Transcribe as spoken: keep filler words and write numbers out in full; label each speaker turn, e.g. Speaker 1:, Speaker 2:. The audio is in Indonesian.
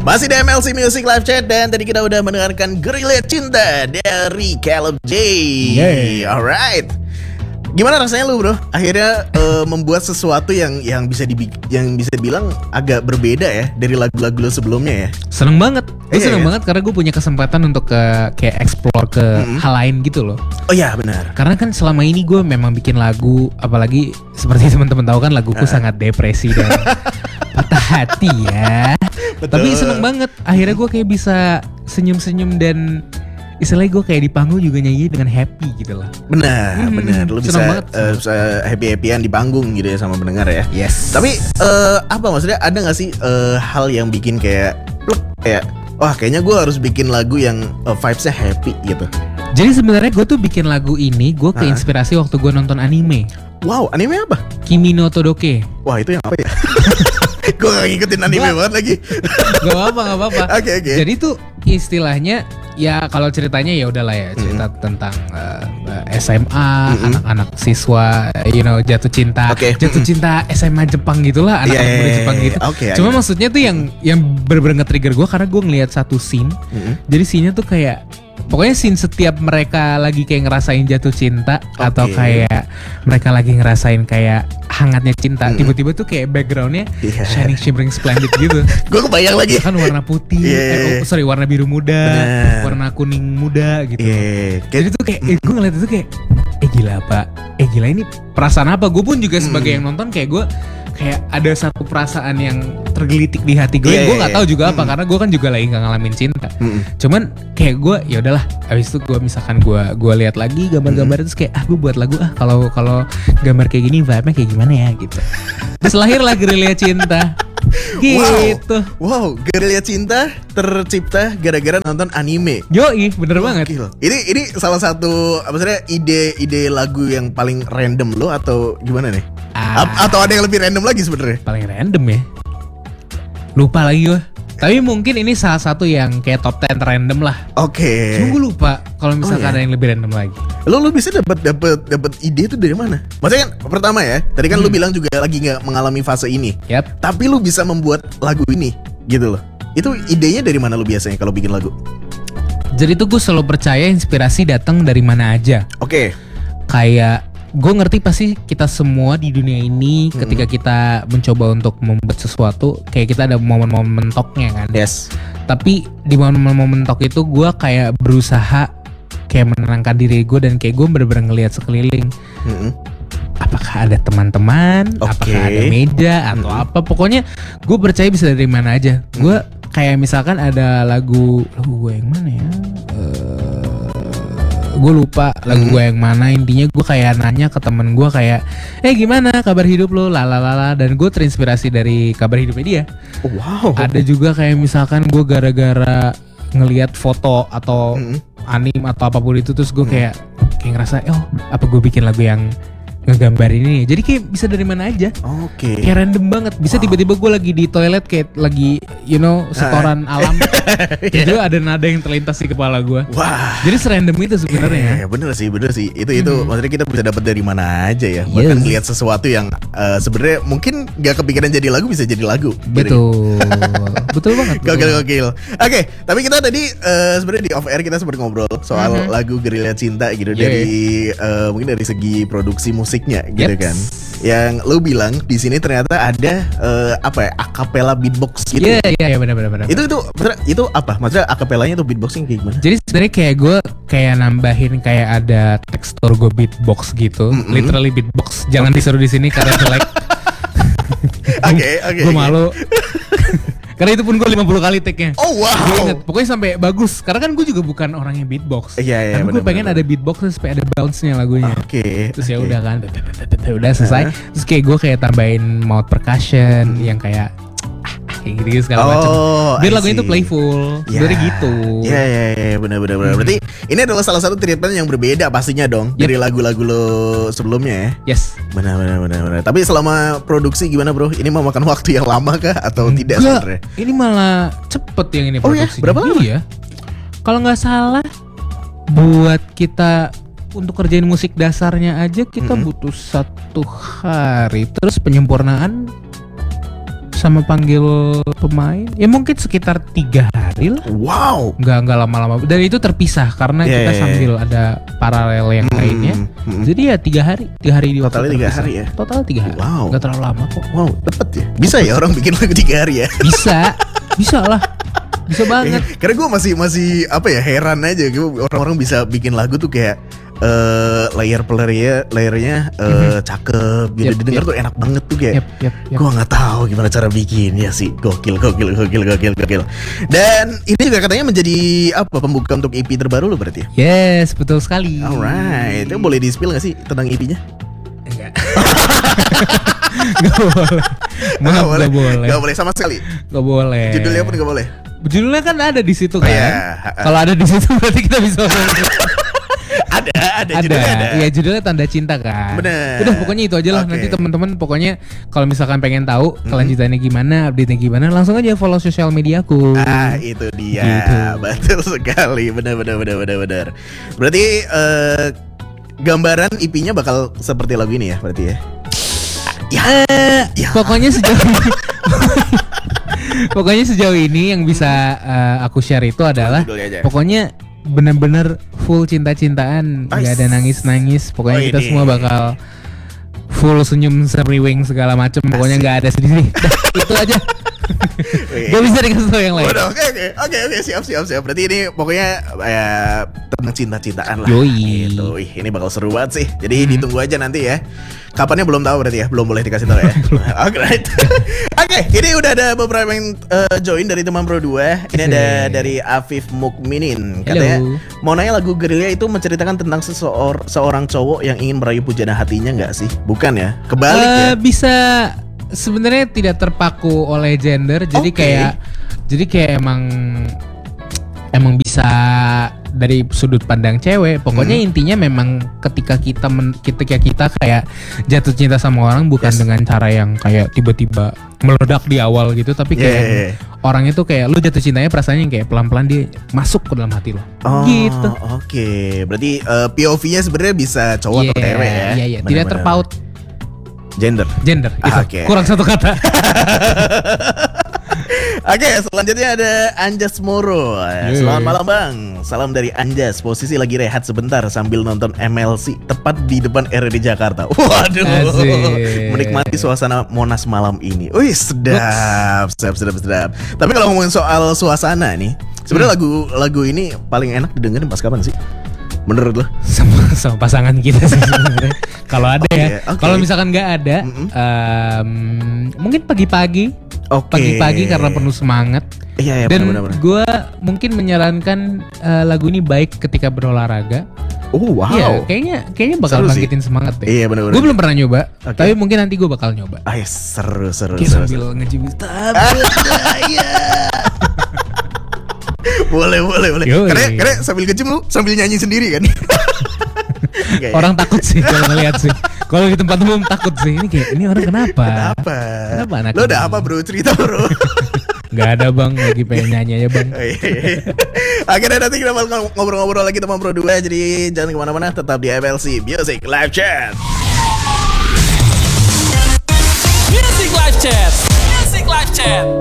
Speaker 1: Masih di M L C Music Live Chat dan tadi kita udah mendengarkan Gerilya Cinta dari Caleb J.
Speaker 2: Yeah.
Speaker 1: Alright. Gimana rasanya lu bro? Akhirnya uh, membuat sesuatu yang yang bisa di yang bisa dibilang agak berbeda ya dari lagu-lagu lu sebelumnya ya.
Speaker 2: Seneng banget. Gue
Speaker 1: Iya,
Speaker 2: seneng
Speaker 1: iya.
Speaker 2: banget karena gue punya kesempatan untuk ke kayak explore ke
Speaker 1: Mm-hmm.
Speaker 2: hal lain gitu loh.
Speaker 1: Oh iya benar.
Speaker 2: Karena kan selama ini gue memang bikin lagu, apalagi seperti teman-teman tahu kan laguku
Speaker 1: Uh.
Speaker 2: sangat depresi dan patah hati ya.
Speaker 1: Betul.
Speaker 2: Tapi seneng banget. Akhirnya gue kayak bisa senyum-senyum dan istilahnya gue kayak di panggung juga nyanyi dengan happy gitu lah.
Speaker 1: Benar,
Speaker 2: Hmm,
Speaker 1: benar. Lu bisa,
Speaker 2: seneng banget.
Speaker 1: uh, bisa happy-happyan di panggung gitu ya sama pendengar ya.
Speaker 2: Yes.
Speaker 1: Tapi uh, apa maksudnya ada gak sih uh, hal yang bikin kayak plek, kayak wah kayaknya gue harus bikin lagu yang uh, vibes-nya happy gitu.
Speaker 2: Jadi sebenarnya gue tuh bikin lagu ini gue
Speaker 1: Hah?
Speaker 2: keinspirasi waktu gue nonton anime
Speaker 1: Wow, anime apa?
Speaker 2: Kimi no Todoke.
Speaker 1: Wah itu yang apa ya? Gue gak ngikutin anime
Speaker 2: Gua-
Speaker 1: banget lagi.
Speaker 2: Gak apa-apa, gak apa-apa.
Speaker 1: Oke, oke.
Speaker 2: Jadi tuh istilahnya ya kalau ceritanya ya udahlah ya cerita
Speaker 1: Mm-hmm.
Speaker 2: tentang uh, uh, S M A,
Speaker 1: Mm-mm.
Speaker 2: anak-anak siswa, you know, jatuh cinta,
Speaker 1: Oke.
Speaker 2: jatuh
Speaker 1: Mm-mm.
Speaker 2: cinta S M A Jepang gitulah, anak-anak
Speaker 1: Iya,
Speaker 2: muda
Speaker 1: iya,
Speaker 2: Jepang
Speaker 1: iya.
Speaker 2: gitu.
Speaker 1: Oke,
Speaker 2: Cuma
Speaker 1: iya.
Speaker 2: maksudnya tuh yang yang bener-bener nge-trigger gue karena gue ngelihat satu scene.
Speaker 1: Mm-mm.
Speaker 2: Jadi scene-nya tuh kayak pokoknya scene setiap mereka lagi kayak ngerasain jatuh cinta atau
Speaker 1: Oke.
Speaker 2: kayak mereka lagi ngerasain kayak hangatnya cinta,
Speaker 1: Mm-mm.
Speaker 2: tiba-tiba tuh kayak backgroundnya
Speaker 1: Iya.
Speaker 2: shining shimmering splendid gitu.
Speaker 1: Gue kebayang lagi.
Speaker 2: Kan warna putih,
Speaker 1: Iya,
Speaker 2: eh,
Speaker 1: iya.
Speaker 2: oh, sorry warna biru muda,
Speaker 1: Bener.
Speaker 2: warna kuning muda gitu.
Speaker 1: Iya.
Speaker 2: Jadi tuh kayak eh, gue ngeliat itu kayak eh gila pak, eh gila ini perasaan apa? Gue pun juga sebagai
Speaker 1: Mm.
Speaker 2: yang nonton kayak gue kayak ada satu perasaan yang tergelitik di hati gue.
Speaker 1: Iya,
Speaker 2: Gue
Speaker 1: iya,
Speaker 2: nggak
Speaker 1: iya.
Speaker 2: tahu juga apa
Speaker 1: Mm.
Speaker 2: karena gue kan juga lagi nggak ngalamin cinta.
Speaker 1: Mm-mm.
Speaker 2: Cuman kayak gue ya udahlah. Abis itu gue misalkan gue gue lihat lagi gambar-gambar
Speaker 1: Mm.
Speaker 2: terus kayak ah gue buat lagu ah kalau kalau gambar kayak gini vibe-nya kayak gimana ya gitu. Terus lahirlah Gerilya Cinta. Gitu.
Speaker 1: Wow, Gerilya Cinta tercipta gara-gara nonton anime.
Speaker 2: Yoi, bener banget.
Speaker 1: Gokil. Ini ini salah satu apa maksudnya ide-ide lagu yang paling random lo atau gimana nih?
Speaker 2: Ah.
Speaker 1: A- atau ada yang lebih random lagi sebenarnya?
Speaker 2: Paling random ya. Lupa lagi gue. Tapi mungkin ini salah satu yang kayak top ten random lah.
Speaker 1: Oke.
Speaker 2: Cuma gue lupa kalau misalkan
Speaker 1: Oh, iya.
Speaker 2: ada yang lebih random lagi.
Speaker 1: Lo lo bisa dapat dapat dapat ide itu dari mana? Maksudnya kan pertama ya, tadi kan lo
Speaker 2: Hmm.
Speaker 1: bilang juga lagi nggak mengalami fase ini.
Speaker 2: Yap.
Speaker 1: Tapi lu bisa membuat lagu ini gitu loh. Itu idenya dari mana lu biasanya kalau bikin lagu?
Speaker 2: Jadi tuh gue selalu percaya inspirasi datang dari mana aja.
Speaker 1: Oke.
Speaker 2: Kayak gue ngerti pasti kita semua di dunia ini
Speaker 1: Hmm.
Speaker 2: ketika kita mencoba untuk membuat sesuatu kayak kita ada momen-momen mentoknya kan.
Speaker 1: Yes.
Speaker 2: Tapi di momen-momen mentok itu gue kayak berusaha kayak menenangkan diri gue dan kayak gue bener-bener ngelihat sekeliling.
Speaker 1: Mm-mm.
Speaker 2: Apakah ada teman-teman,
Speaker 1: Oke.
Speaker 2: apakah ada meja atau
Speaker 1: Mm-mm.
Speaker 2: apa, pokoknya gue percaya bisa dari mana aja. Gue kayak misalkan ada lagu lagu gue yang mana ya, gue lupa lagu
Speaker 1: Mm-mm.
Speaker 2: gue yang mana. Intinya gue kayak nanya ke temen gue kayak, eh gimana kabar hidup lo, lalalala, dan gue terinspirasi dari kabar hidupnya dia.
Speaker 1: Oh, wow.
Speaker 2: Ada juga kayak misalkan gue gara-gara ngelihat foto atau
Speaker 1: Mm-mm.
Speaker 2: anime atau apapun itu terus gue
Speaker 1: Hmm.
Speaker 2: kayak kayak ngerasa oh apa gue bikin lagu yang ngegambar ini, jadi kayak bisa dari mana aja,
Speaker 1: Oke.
Speaker 2: kayak random banget. Bisa
Speaker 1: Wow.
Speaker 2: tiba-tiba gue lagi di toilet kayak lagi you know setoran alam, itu ada nada yang terlintas di kepala gue.
Speaker 1: Wah.
Speaker 2: Jadi serandom itu sebenarnya.
Speaker 1: Iya, bener sih, bener sih. Itu itu
Speaker 2: Hmm.
Speaker 1: maksudnya kita bisa dapat dari mana aja ya.
Speaker 2: Yes.
Speaker 1: Bahkan lihat sesuatu yang eh, sebenarnya mungkin gak kepikiran jadi lagu bisa jadi lagu.
Speaker 2: Betul, betul banget. betul
Speaker 1: Gokil
Speaker 2: banget.
Speaker 1: gokil. Oke, tapi kita tadi eh, sebenarnya di off air kita sempat ngobrol soal
Speaker 2: Mhm.
Speaker 1: lagu Gerilya Cinta gitu
Speaker 2: Yeah.
Speaker 1: dari eh, mungkin dari segi produksi musiknya gitu
Speaker 2: Yeps.
Speaker 1: kan. Yang lu bilang di sini ternyata ada eh, apa ya, acapella beatbox gitu.
Speaker 2: Iya iya iya benar benar benar.
Speaker 1: Itu itu maksudnya, itu apa? Maksudnya acapellanya itu beatboxing kayak gimana?
Speaker 2: Jadi sebenarnya kayak gue kayak nambahin kayak ada tekstur gue beatbox gitu,
Speaker 1: Mm-mm.
Speaker 2: literally beatbox. Jangan disuruh di sini karena jelek.
Speaker 1: Oke, oke.
Speaker 2: Gue
Speaker 1: oke.
Speaker 2: malu. Karena itu pun gue lima puluh kali take-nya.
Speaker 1: Oh
Speaker 2: Gue inget,
Speaker 1: wow.
Speaker 2: pokoknya sampai bagus. Karena kan gue juga bukan orang yang beatbox.
Speaker 1: Iya, iya,
Speaker 2: Tapi gue
Speaker 1: benar,
Speaker 2: pengen
Speaker 1: benar.
Speaker 2: ada beatbox terus supaya ada bounce-nya lagunya.
Speaker 1: Oke.
Speaker 2: Terus ya
Speaker 1: oke.
Speaker 2: udah kan, udah selesai. Terus kayak gue kayak tambahin mouth percussion yang kayak ah, ah, kayak gitu segala macam.
Speaker 1: Oh,
Speaker 2: Biar
Speaker 1: I
Speaker 2: lagunya tuh
Speaker 1: see.
Speaker 2: playful. Sebenarnya gitu.
Speaker 1: Iya iya iya benar benar benar. Berarti ini adalah salah satu treatment yang berbeda pastinya dong
Speaker 2: Yep.
Speaker 1: dari lagu-lagu lo sebelumnya ya.
Speaker 2: Yes.
Speaker 1: Benar benar benar benar. Tapi selama produksi gimana bro? Ini mau makan waktu yang lama kah atau tidak
Speaker 2: Enggak,
Speaker 1: sebenarnya?
Speaker 2: ini malah cepet yang ini
Speaker 1: Oh ya?
Speaker 2: produksinya.
Speaker 1: Berapa lama?
Speaker 2: Iya. Kalau nggak salah, buat kita untuk kerjain musik dasarnya aja kita
Speaker 1: Mm-mm.
Speaker 2: butuh satu hari. Terus penyempurnaan sama panggil pemain ya mungkin sekitar tiga hari lah.
Speaker 1: Wow.
Speaker 2: Nggak nggak lama-lama. Dan itu terpisah karena
Speaker 1: Yeah,
Speaker 2: kita
Speaker 1: yeah,
Speaker 2: sambil ada paralel yang
Speaker 1: Hmm,
Speaker 2: lainnya.
Speaker 1: hmm.
Speaker 2: Jadi ya tiga hari, tiga hari di waktu
Speaker 1: Totalnya tiga
Speaker 2: terpisah.
Speaker 1: hari ya?
Speaker 2: Total tiga hari.
Speaker 1: Wow.
Speaker 2: Nggak terlalu lama kok.
Speaker 1: Wow, cepet ya. Bisa ya orang bikin lagu tiga hari ya?
Speaker 2: Bisa, bisa lah, bisa banget.
Speaker 1: Karena gue masih masih apa ya heran aja gitu orang-orang bisa bikin lagu tuh kayak eh layer playernya layernya eh, cakep gitu
Speaker 2: Yep,
Speaker 1: didengar
Speaker 2: yep.
Speaker 1: tuh enak banget tuh kayak
Speaker 2: Yap, yap, yap.
Speaker 1: gue nggak tahu gimana cara bikinnya sih gokil gokil gokil gokil gokil dan ini juga katanya menjadi apa pembuka untuk E P terbaru lo berarti ya?
Speaker 2: Yes, betul sekali.
Speaker 1: Alright, itu boleh di-spill gak sih tentang E P-nya?
Speaker 2: Enggak. Gak boleh. Maaf, gak boleh.
Speaker 1: Gak boleh sama sekali.
Speaker 2: Gak boleh.
Speaker 1: Judulnya pun gak boleh.
Speaker 2: Judulnya kan ada di situ
Speaker 1: Oh,
Speaker 2: kan.
Speaker 1: iya.
Speaker 2: Kalau ada di situ berarti kita bisa ngomong.
Speaker 1: Ada, ada,
Speaker 2: Ada.
Speaker 1: judulnya ada.
Speaker 2: Iya, judulnya Tanda Cinta kan.
Speaker 1: Bener.
Speaker 2: Udah pokoknya itu aja lah.
Speaker 1: Oke.
Speaker 2: Nanti teman-teman pokoknya kalau misalkan pengen tahu kelanjutannya gimana, update-nya gimana, langsung aja follow sosial mediaku.
Speaker 1: Ah, itu dia.
Speaker 2: Gitu.
Speaker 1: Betul sekali. Benar, benar, benar, benar, benar. Berarti eh, gambaran E P-nya bakal seperti lagu ini ya, berarti ya. Ya,
Speaker 2: Eh,
Speaker 1: ya.
Speaker 2: Pokoknya sejauh ini Pokoknya sejauh ini yang bisa eh, aku share itu adalah
Speaker 1: Judulnya aja.
Speaker 2: pokoknya bener-bener full cinta-cintaan,
Speaker 1: Nice.
Speaker 2: nggak ada nangis-nangis. Pokoknya
Speaker 1: Oh,
Speaker 2: kita
Speaker 1: ini.
Speaker 2: semua bakal full senyum semriwing segala macem. Pokoknya nggak ada sedih-sedih. Dah, itu aja. Gak bisa dikasih tau yang lain.
Speaker 1: Waduh, oke oke oke oke siap siap siap. Berarti ini pokoknya ya tentang cinta-cintaan lah.
Speaker 2: Yoi. Hmm.
Speaker 1: Gitu. Ih, ini bakal seru banget sih. Jadi ditunggu aja nanti ya. Kapannya belum tahu berarti ya, belum boleh dikasih tahu ya. Alright. Oke, ini udah ada beberapa yang eh, join dari teman Pro dua. Ini ada
Speaker 2: Asik.
Speaker 1: dari Afif Mukminin. Katanya
Speaker 2: Hello.
Speaker 1: mau nanya lagu Gerilya itu menceritakan tentang seseor, seorang cowok yang ingin meraih pujana hatinya nggak sih? Bukan ya? Kebalik
Speaker 2: Eh,
Speaker 1: ya.
Speaker 2: Bisa sebenarnya tidak terpaku oleh gender. Jadi
Speaker 1: Oke.
Speaker 2: kayak jadi kayak emang emang bisa dari sudut pandang cewek. Pokoknya
Speaker 1: Hmm.
Speaker 2: intinya memang ketika kita men, ketika kita kayak jatuh cinta sama orang bukan
Speaker 1: Yes.
Speaker 2: dengan cara yang kayak tiba-tiba meledak di awal gitu, tapi kayak
Speaker 1: Yeah, yeah, yeah.
Speaker 2: orang itu kayak lu jatuh cintanya perasaannya yang kayak pelan-pelan dia masuk ke dalam hati lo.
Speaker 1: Oh,
Speaker 2: Gitu.
Speaker 1: Oke, berarti eh, P O V-nya sebenarnya bisa cowok atau
Speaker 2: Iya,
Speaker 1: cewek ya?
Speaker 2: Iya, iya. Tidak
Speaker 1: Benar-benar.
Speaker 2: terpaut
Speaker 1: Gender.
Speaker 2: gender.
Speaker 1: Ah,
Speaker 2: Itu.
Speaker 1: oke.
Speaker 2: Kurang satu kata.
Speaker 1: Oke, selanjutnya ada Anjas Moro.
Speaker 2: Yeay.
Speaker 1: Selamat malam Bang. Salam dari Anjas. Posisi lagi rehat sebentar sambil nonton M L C tepat di depan R R D Jakarta. Waduh.
Speaker 2: Asik.
Speaker 1: Menikmati suasana Monas malam ini. Wih, sedap, sedap, sedap, sedap. Tapi kalau ngomongin soal suasana nih, sebenarnya lagu lagu ini paling enak didengerin pas kapan sih? Menurut lo?
Speaker 2: sama sama pasangan kita sih sebenarnya. Kalau ada
Speaker 1: Oke,
Speaker 2: ya.
Speaker 1: oke.
Speaker 2: Kalau misalkan nggak ada,
Speaker 1: Mm-mm.
Speaker 2: em, mungkin pagi-pagi,
Speaker 1: Oke.
Speaker 2: pagi-pagi karena penuh semangat.
Speaker 1: Iya, iya,
Speaker 2: Dan
Speaker 1: benar-benar.
Speaker 2: gue mungkin menyarankan eh, lagu ini baik ketika berolahraga.
Speaker 1: Oh, wow.
Speaker 2: Iya, kayaknya kayaknya bakal
Speaker 1: Seru sih.
Speaker 2: bangkitin semangat deh.
Speaker 1: Iya, benar-benar.
Speaker 2: Gue belum pernah nyoba,
Speaker 1: Oke.
Speaker 2: tapi mungkin nanti gue bakal nyoba.
Speaker 1: Ah, ya, seru, seru,
Speaker 2: Kita
Speaker 1: seru, seru.
Speaker 2: sambil ngejibis
Speaker 1: Iya. Boleh, boleh, boleh.
Speaker 2: Yoi.
Speaker 1: Karena, karena sambil kecem lu sambil nyanyi sendiri kan? Nggak ya?
Speaker 2: Orang takut sih kalau ngeliat sih. Kalau di tempat umum takut sih. Ini kayak ini orang kenapa?
Speaker 1: Kenapa?
Speaker 2: Kenapa anak
Speaker 1: Lo udah
Speaker 2: ini?
Speaker 1: apa bro? Cerita bro.
Speaker 2: Gak ada bang, lagi pengen nyanyi aja bang.
Speaker 1: Oh, iya, iya. Akhirnya nanti kita bakal ngobrol-ngobrol lagi teman Pro dua. Jadi jangan kemana-mana, tetap di M L C Music Live Chat.
Speaker 3: Music Live Chat. Music Live Chat.